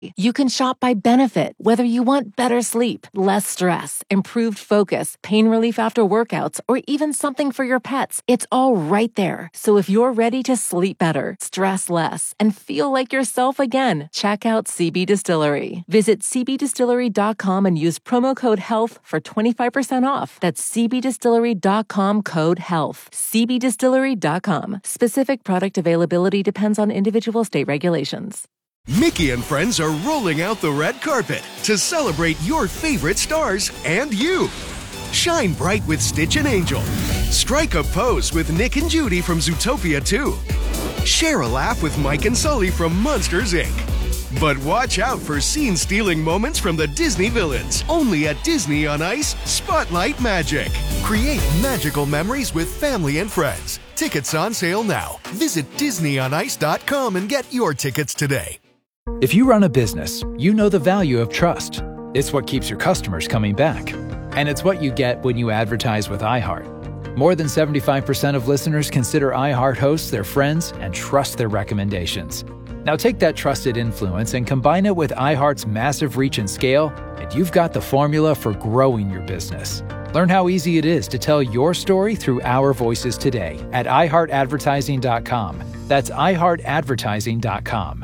You can shop by benefit, whether you want better sleep, less stress, improved focus, pain relief after workouts, or even something for your pets. It's all right there. So if you're ready to sleep better, stress less, and feel like yourself again, check out CB Distillery. Visit cbdistillery.com and use promo code HEALTH for 25% off. That's cbdistillery.com, code HEALTH. cbdistillery.com. Specific product availability depends on individual state regulations. Mickey and friends are rolling out the red carpet to celebrate your favorite stars and you. Shine bright with Stitch and Angel. Strike a pose with Nick and Judy from Zootopia 2. Share a laugh with Mike and Sully from Monsters, Inc. But watch out for scene-stealing moments from the Disney villains. Only at Disney on Ice, Spotlight Magic. Create magical memories with family and friends. Tickets on sale now. Visit DisneyOnIce.com and get your tickets today. If you run a business, you know the value of trust. It's what keeps your customers coming back. And it's what you get when you advertise with iHeart. More than 75% of listeners consider iHeart hosts their friends and trust their recommendations. Now take that trusted influence and combine it with iHeart's massive reach and scale, and you've got the formula for growing your business. Learn how easy it is to tell your story through our voices today at iHeartAdvertising.com. That's iHeartAdvertising.com.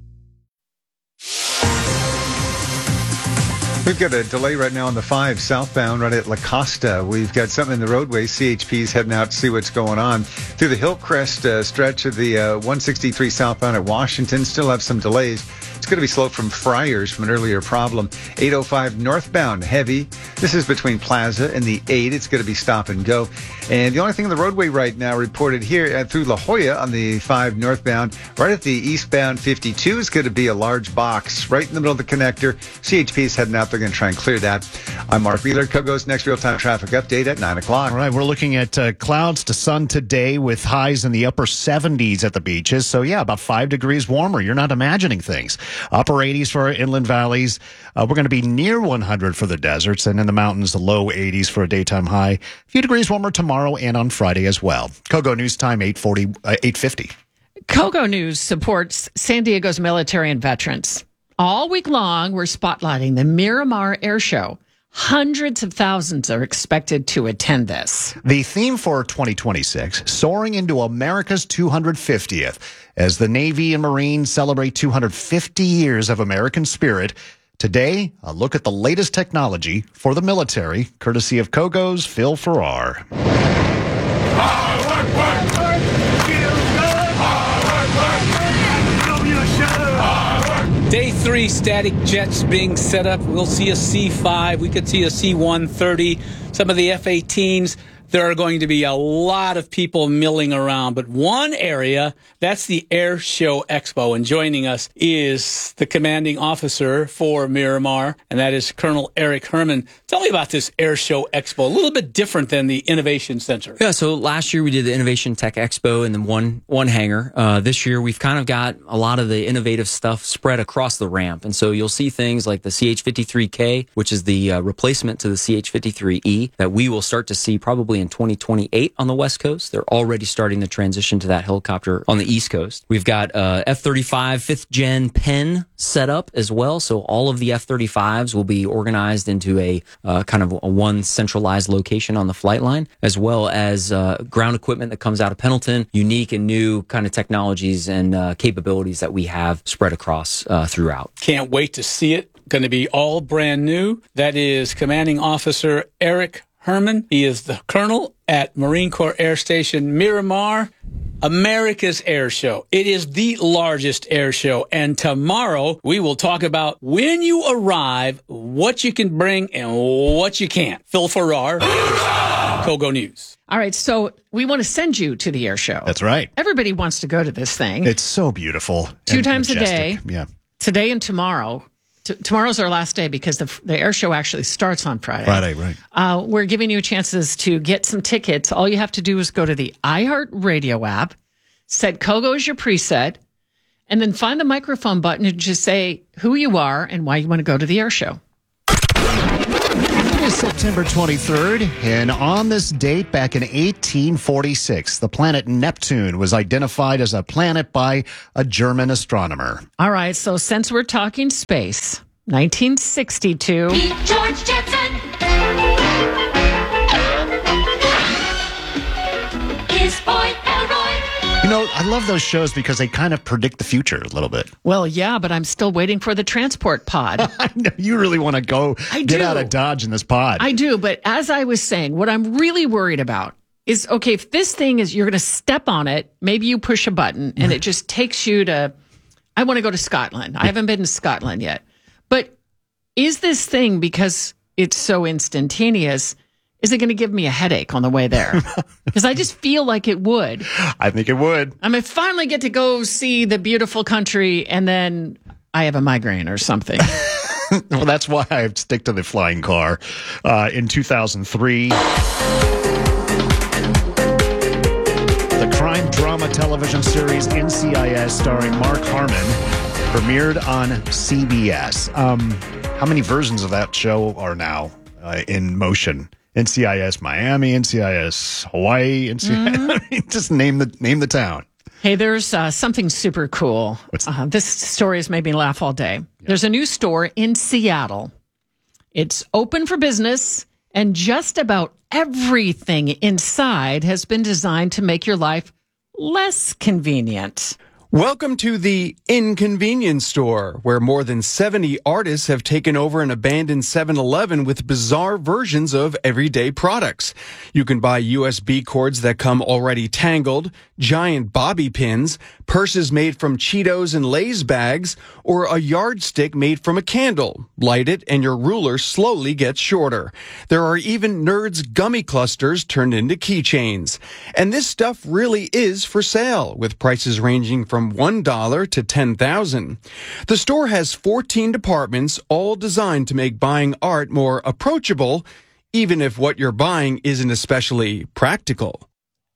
We've got a delay right now on the 5 southbound right at La Costa. We've got something in the roadway. CHP's heading out to see what's going on. Through the Hillcrest stretch of the 163 southbound at Washington, still have some delays. It's going to be slow from Friars from an earlier problem. 805 northbound, heavy. This is between Plaza and the 8. It's going to be stop and go. And the only thing in the roadway right now reported here through La Jolla on the 5 northbound, right at the eastbound 52 is going to be a large box right in the middle of the connector. CHP is heading out. They're going to try and clear that. I'm Mark Wheeler. Kogo's next real-time traffic update at 9 o'clock. All right, we're looking at clouds to sun today with highs in the upper 70s at the beaches. So, yeah, about 5 degrees warmer. You're not imagining things. Upper 80s for our inland valleys. We're going to be near 100 for the deserts, and in the mountains, the low 80s for a daytime high. A few degrees warmer tomorrow and on Friday as well. Kogo News Time, 8:50. Kogo News supports San Diego's military and veterans. All week long, we're spotlighting the Miramar Air Show. Hundreds of thousands are expected to attend this. The theme for 2026, Soaring into America's 250th, as the Navy and Marines celebrate 250 years of American spirit. Today, a look at the latest technology for the military, courtesy of Kogo's Phil Farrar. Day 3, static jets being set up. We'll see a C-5. We could see a C-130. Some of the F-18s. There are going to be a lot of people milling around. But one area, that's the Air Show Expo. And joining us is the commanding officer for Miramar, and that is Colonel Eric Herman. Tell me about this Air Show Expo. A little bit different than the Innovation Center. Yeah, so last year we did the Innovation Tech Expo in the one hangar. This year we've kind of got a lot of the innovative stuff spread across the ramp. And so you'll see things like the CH-53K, which is the replacement to the CH-53E that we will start to see probably in 2028 on the West Coast. They're already starting the transition to that helicopter on the East Coast. We've got F-35 5th Gen Pen set up as well. So all of the F-35s will be organized into a kind of a one centralized location on the flight line, as well as ground equipment that comes out of Pendleton, unique and new kind of technologies and capabilities that we have spread across throughout. Can't wait to see it. Going to be all brand new. That is Commanding Officer Eric Herman. He is the colonel at Marine Corps Air Station Miramar, America's air show. It is the largest air show. And tomorrow we will talk about when you arrive, what you can bring and what you can't. Phil Farrar, Kogo News. All right, so we want to send you to the air show. That's right. Everybody wants to go to this thing. It's so beautiful. 2 times majestic. a day. Yeah. Today and tomorrow. Tomorrow's our last day because the air show actually starts on Friday. Friday, right. We're giving you chances to get some tickets. All you have to do is go to the iHeart Radio app, set Kogo as your preset, and then find the microphone button and just say who you are and why you want to go to the air show. It is September 23rd, and on this date back in 1846, the planet Neptune was identified as a planet by a German astronomer. All right, so since we're talking space, 1962. Meet George Jetson. His boy Elroy. You know, I love those shows because they kind of predict the future a little bit. Well, yeah, but I'm still waiting for the transport pod. I know you really want to go get out of Dodge in this pod. I do, but as I was saying, what I'm really worried about is, okay, if this thing is, you're going to step on it, maybe you push a button and it just takes you to, I want to go to Scotland. I haven't been to Scotland yet. But is this thing, because it's so instantaneous, is it going to give me a headache on the way there? Because I just feel like it would. I think it would. I mean, finally get to go see the beautiful country, and then I have a migraine or something. Well, that's why I stick to the flying car. In 2003, the crime drama television series NCIS starring Mark Harmon premiered on CBS. How many versions of that show are now in motion? NCIS Miami, NCIS Hawaii, NCIS. Just name the town. Hey, there's something super cool. This story has made me laugh all day. Yeah. There's a new store in Seattle. It's open for business, and just about everything inside has been designed to make your life less convenient. Welcome to the Inconvenience Store, where more than 70 artists have taken over an abandoned 7-Eleven with bizarre versions of everyday products. You can buy USB cords that come already tangled, giant bobby pins, purses made from Cheetos and Lay's bags, or a yardstick made from a candle. Light it and your ruler slowly gets shorter. There are even Nerds gummy clusters turned into keychains. And this stuff really is for sale, with prices ranging from $1 to $10,000. The store has 14 departments, all designed to make buying art more approachable, even if what you're buying isn't especially practical.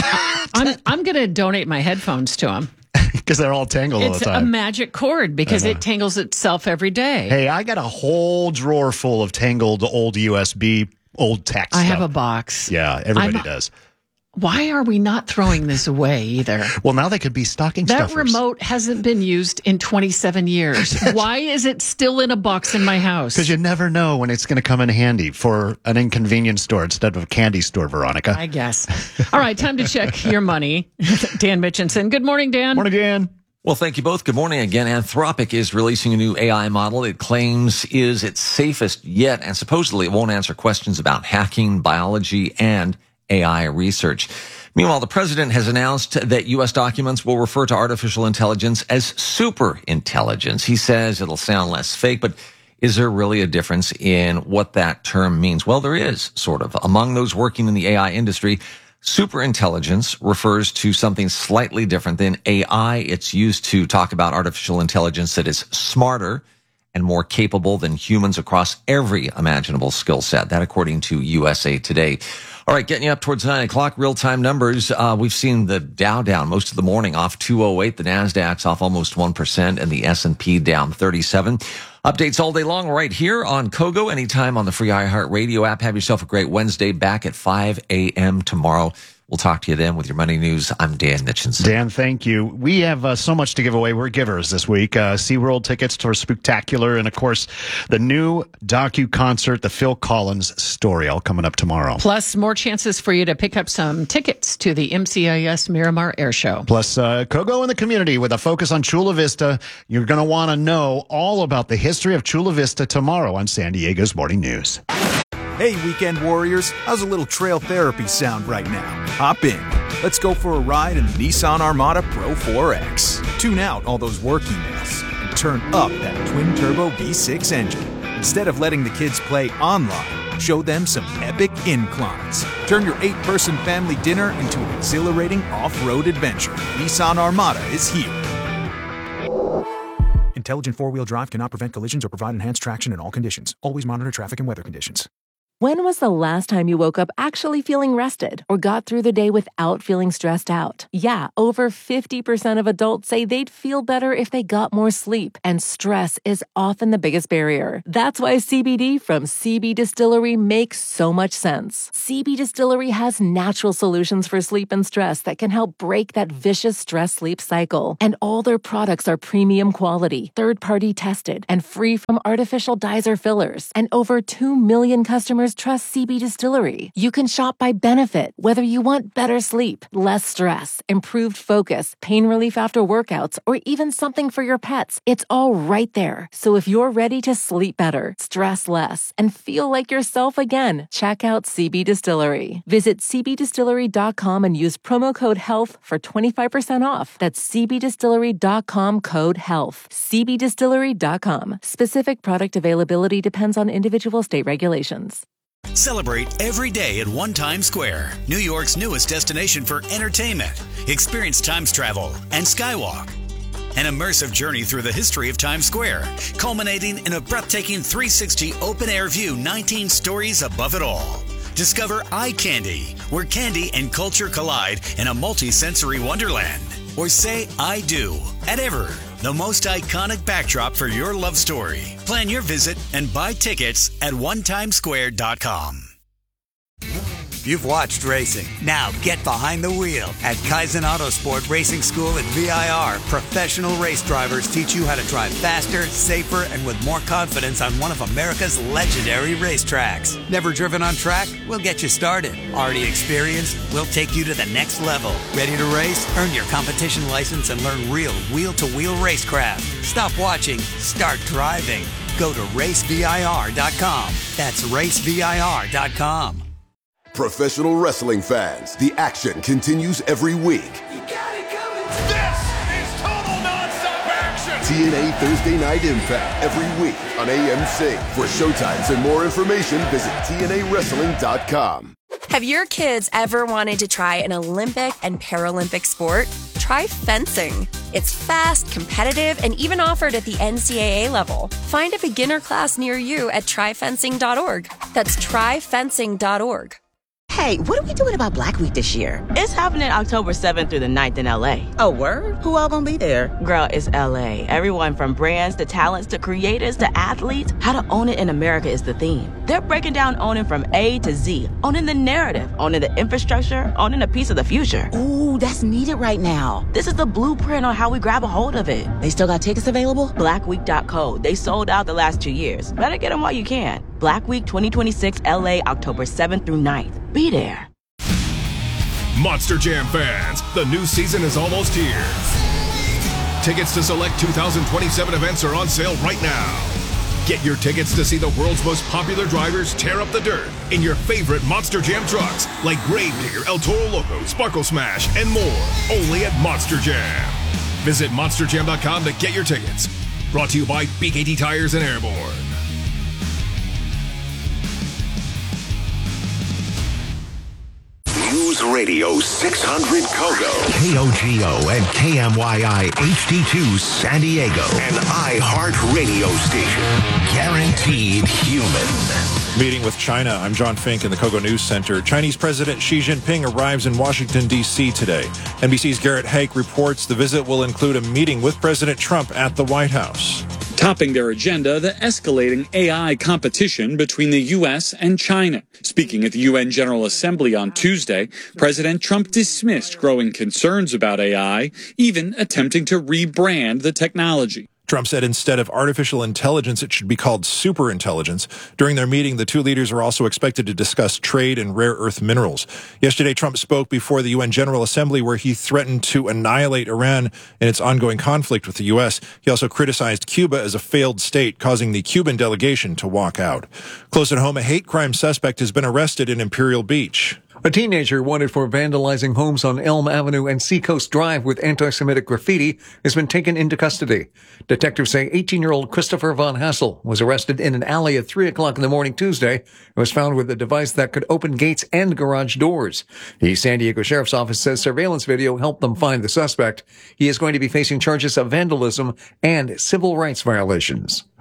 I'm going to donate my headphones to him. Because they're all tangled all the time. It's a magic cord because it tangles itself every day. Hey, I got a whole drawer full of tangled old USB, old tech stuff. I have a box. Yeah, everybody does. Why are we not throwing this away either? Well, now they could be stocking stuffers. That remote hasn't been used in 27 years. Why is it still in a box in my house? Because you never know when it's going to come in handy for an inconvenience store instead of a candy store, Veronica. I guess. All right, time to check your money. Dan Mitchinson. Good morning, Dan. Morning, Dan. Well, thank you both. Good morning again. Anthropic is releasing a new AI model it claims is its safest yet, and supposedly it won't answer questions about hacking, biology, and AI research. Meanwhile, the president has announced that U.S. documents will refer to artificial intelligence as super intelligence. He says it'll sound less fake, but is there really a difference in what that term means? Well, there is, sort of. Among those working in the AI industry, super intelligence refers to something slightly different than AI. It's used to talk about artificial intelligence that is smarter and more capable than humans across every imaginable skill set. That according to USA Today. All right, getting you up towards 9 o'clock, real-time numbers. We've seen the Dow down most of the morning, off 208. The NASDAQ's off almost 1%, and the S&P down 37. Updates all day long right here on Kogo, anytime on the free iHeartRadio app. Have yourself a great Wednesday, back at 5 a.m. tomorrow. We'll talk to you then with your money news. I'm Dan Mitchinson. Dan, thank you. We have so much to give away. We're givers this week. SeaWorld tickets for Spooktacular, and, of course, the new docu-concert, The Phil Collins Story, all coming up tomorrow. Plus, more chances for you to pick up some tickets to the MCIS Miramar Air Show. Plus, Kogo in the community with a focus on Chula Vista. You're going to want to know all about the history of Chula Vista tomorrow on San Diego's Morning News. Hey, weekend warriors, how's a little trail therapy sound right now? Hop in. Let's go for a ride in the Nissan Armada Pro 4X. Tune out all those work emails and turn up that twin-turbo V6 engine. Instead of letting the kids play online, show them some epic inclines. Turn your 8-person family dinner into an exhilarating off-road adventure. Nissan Armada is here. Intelligent four-wheel drive cannot prevent collisions or provide enhanced traction in all conditions. Always monitor traffic and weather conditions. When was the last time you woke up actually feeling rested or got through the day without feeling stressed out? Yeah, over 50% of adults say they'd feel better if they got more sleep, and stress is often the biggest barrier. That's why CBD from CB Distillery makes so much sense. CB Distillery has natural solutions for sleep and stress that can help break that vicious stress-sleep cycle. And all their products are premium quality, third-party tested, and free from artificial dyes or fillers. And over 2 million customers trust CB Distillery. You can shop by benefit, whether you want better sleep, less stress, improved focus, pain relief after workouts, or even something for your pets. It's all right there. So if you're ready to sleep better, stress less, and feel like yourself again, check out CB Distillery. Visit cbdistillery.com and use promo code HEALTH for 25% off. That's cbdistillery.com code HEALTH. cbdistillery.com. Specific product availability depends on individual state regulations. Celebrate every day at One Times Square, New York's newest destination for entertainment. Experience Times Travel and Skywalk. An immersive journey through the history of Times Square, culminating in a breathtaking 360 open-air view 19 stories above it all. Discover Eye Candy, where candy and culture collide in a multi-sensory wonderland. Or say I do at Ever, the most iconic backdrop for your love story. Plan your visit and buy tickets at onetimesquare.com. You've watched racing. Now get behind the wheel. At Kaizen Autosport Racing School at VIR, professional race drivers teach you how to drive faster, safer, and with more confidence on one of America's legendary racetracks. Never driven on track? We'll get you started. Already experienced? We'll take you to the next level. Ready to race? Earn your competition license and learn real wheel-to-wheel racecraft. Stop watching. Start driving. Go to racevir.com. That's racevir.com. Professional wrestling fans, the action continues every week. You got it coming. This is total nonstop action. TNA Thursday Night Impact every week on AMC. For showtimes and more information, visit TNAWrestling.com. Have your kids ever wanted to try an Olympic and Paralympic sport? Try fencing. It's fast, competitive, and even offered at the NCAA level. Find a beginner class near you at tryfencing.org. That's tryfencing.org. Hey, what are we doing about Black Week this year? It's happening October 7th through the 9th in LA. Oh, word? Who all gonna be there? Girl, it's LA. Everyone from brands to talents to creators to athletes. How to own it in America is the theme. They're breaking down owning from A to Z. Owning the narrative, owning the infrastructure, owning a piece of the future. Ooh, that's needed right now. This is the blueprint on how we grab a hold of it. They still got tickets available? Blackweek.co. They sold out the last 2 years. Better get them while you can. Black Week 2026 LA, October 7th through 9th. Be there. Monster Jam fans, the new season is almost here. Tickets to select 2027 events are on sale right now. Get your tickets to see the world's most popular drivers tear up the dirt in your favorite Monster Jam trucks like Gravedigger, El Toro Loco, Sparkle Smash, and more. Only at Monster Jam. Visit monsterjam.com to get your tickets. Brought to you by BKT Tires and Airborne. News Radio 600 Kogo, KOGO and KMYI HD2 San Diego, an iHeart radio station. Guaranteed human. Meeting with China. I'm John Fink in the Kogo News Center. Chinese President Xi Jinping arrives in Washington, D.C. today. NBC's Garrett Hake reports the visit will include a meeting with President Trump at the White House. Topping their agenda, the escalating AI competition between the U.S. and China. Speaking at the UN General Assembly on Tuesday, President Trump dismissed growing concerns about AI, even attempting to rebrand the technology. Trump said instead of artificial intelligence, it should be called superintelligence. During their meeting, the two leaders are also expected to discuss trade and rare earth minerals. Yesterday, Trump spoke before the UN General Assembly, where he threatened to annihilate Iran in its ongoing conflict with the U.S. He also criticized Cuba as a failed state, causing the Cuban delegation to walk out. Close at home, a hate crime suspect has been arrested in Imperial Beach. A teenager wanted for vandalizing homes on Elm Avenue and Seacoast Drive with anti-Semitic graffiti has been taken into custody. Detectives say 18-year-old Christopher Von Hassel was arrested in an alley at 3 o'clock in the morning Tuesday and was found with a device that could open gates and garage doors. The San Diego Sheriff's Office says surveillance video helped them find the suspect. He is going to be facing charges of vandalism and civil rights violations.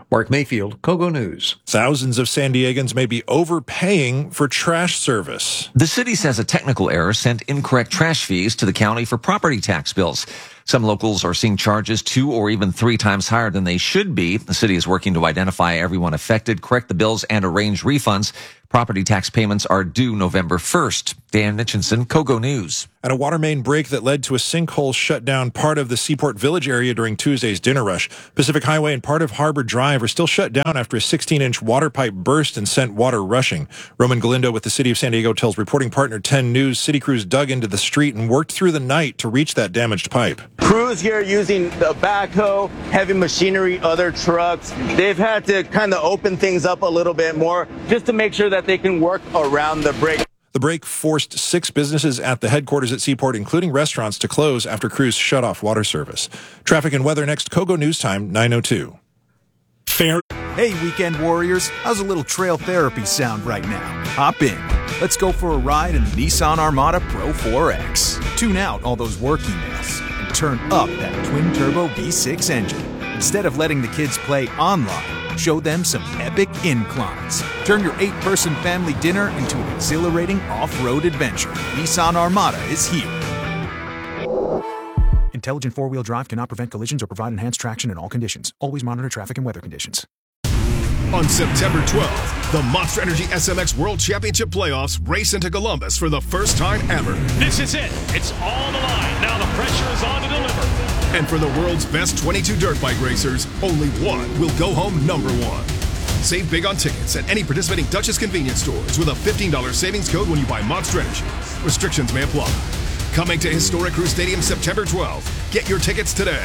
Mark Mayfield, Kogo News. Thousands of San Diegans may be overpaying for trash service. The city says a technical error sent incorrect trash fees to the county for property tax bills. Some locals are seeing charges 2 or even 3 times higher than they should be. The city is working to identify everyone affected, correct the bills, and arrange refunds. Property tax payments are due November 1st. Dan Mitchinson, Kogo News. And a water main break that led to a sinkhole shut down part of the Seaport Village area during Tuesday's dinner rush. Pacific Highway and part of Harbor Drive are still shut down after a 16-inch water pipe burst and sent water rushing. Roman Galindo with the City of San Diego tells reporting partner 10 News city crews dug into the street and worked through the night to reach that damaged pipe. Crews here using the backhoe, heavy machinery, other trucks. They've had to kind of open things up a little bit more just to make sure that they can work around the break. The break forced 6 businesses at the headquarters at Seaport, including restaurants, to close after crews shut off water service. Traffic and weather next, Kogo News Time, 9:02. Fair. Hey, weekend warriors, how's a little trail therapy sound right now? Hop in. Let's go for a ride in the Nissan Armada Pro 4X. Tune out all those work emails and turn up that twin-turbo V6 engine. Instead of letting the kids play online, show them some epic inclines. Turn your 8-person family dinner into an exhilarating off-road adventure. Nissan Armada is here. Intelligent four-wheel drive cannot prevent collisions or provide enhanced traction in all conditions. Always monitor traffic and weather conditions. On September 12th, the Monster Energy SMX World Championship Playoffs race into Columbus for the first time ever. This is it. It's all on the line. Now the pressure is on to deliver. And for the world's best 22 dirt bike racers, only one will go home number one. Save big on tickets at any participating Duchess convenience stores with a $15 savings code when you buy Monster Energy. Restrictions may apply. Coming to Historic Crew Stadium September 12th. Get your tickets today.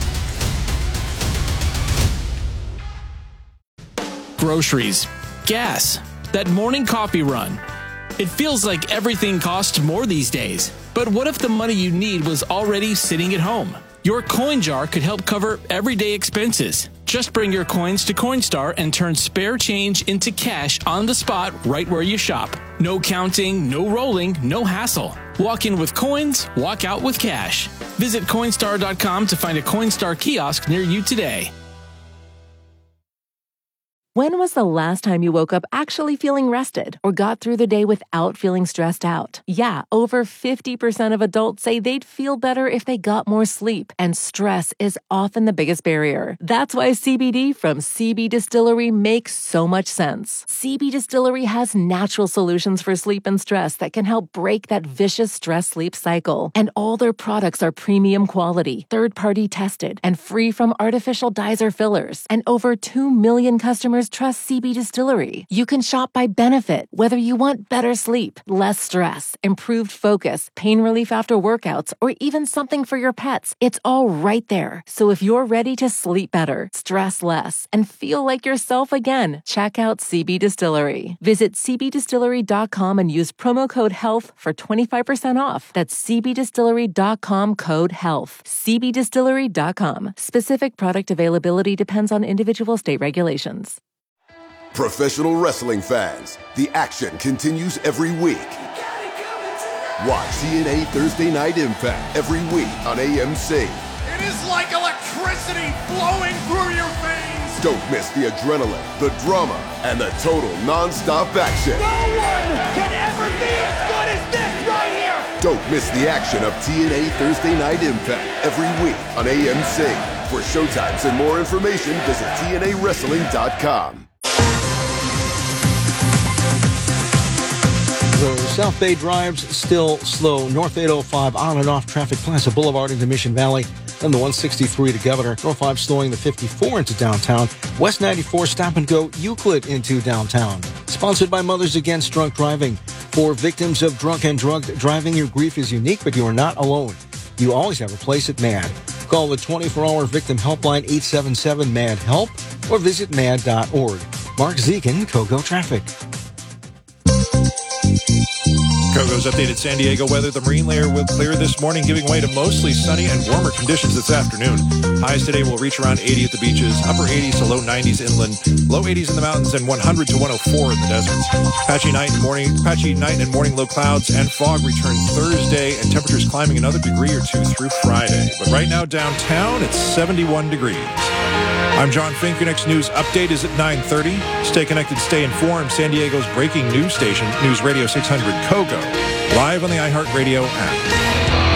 Groceries, gas, that morning coffee run. It feels like everything costs more these days. But what if the money you need was already sitting at home? Your coin jar could help cover everyday expenses. Just bring your coins to Coinstar and turn spare change into cash on the spot right where you shop. No counting, no rolling, no hassle. Walk in with coins, walk out with cash. Visit Coinstar.com to find a Coinstar kiosk near you today. When was the last time you woke up actually feeling rested or got through the day without feeling stressed out? Yeah, over 50% of adults say they'd feel better if they got more sleep, and stress is often the biggest barrier. That's why CBD from CB Distillery makes so much sense. CB Distillery has natural solutions for sleep and stress that can help break that vicious stress-sleep cycle. And all their products are premium quality, third-party tested, and free from artificial dyes or fillers. And over 2 million customers trust CB Distillery. You can shop by benefit, whether you want better sleep, less stress, improved focus, pain relief after workouts, or even something for your pets. It's all right there. So if you're ready to sleep better, stress less, and feel like yourself again, check out CB Distillery. Visit cbdistillery.com and use promo code HEALTH for 25% off. That's cbdistillery.com code HEALTH. cbdistillery.com. Specific product availability depends on individual state regulations. Professional wrestling fans, the action continues every week. Watch TNA Thursday Night Impact every week on AMC. It is like electricity flowing through your veins. Don't miss the adrenaline, the drama, and the total non-stop action. No one can ever be as good as this right here. Don't miss the action of TNA Thursday Night Impact every week on AMC. For showtimes and more information, visit TNAWrestling.com. The South Bay drives still slow. North 805 on and off traffic, Plaza Boulevard into Mission Valley. Then the 163 to Governor. North 5 slowing the 54 into downtown. West 94 stop and go Euclid into downtown. Sponsored by Mothers Against Drunk Driving. For victims of drunk and drugged driving, your grief is unique, but you are not alone. You always have a place at MAD. Call the 24-hour victim helpline 877-MAD-HELP or visit mad.org. Mark Zekin, Kogo Traffic. Kogo's updated San Diego weather. The marine layer will clear this morning, giving way to mostly sunny and warmer conditions this afternoon. Highs today will reach around 80 at the beaches, upper 80s to low 90s inland, low 80s in the mountains, and 100 to 104 in the deserts. Patchy night and morning low clouds and fog return Thursday, and temperatures climbing another degree or two through Friday. But right now downtown, it's 71 degrees. I'm John Fink. Your next news update is at 9:30. Stay connected, stay informed. San Diego's breaking news station, News Radio 600 KOGO, live on the iHeartRadio app.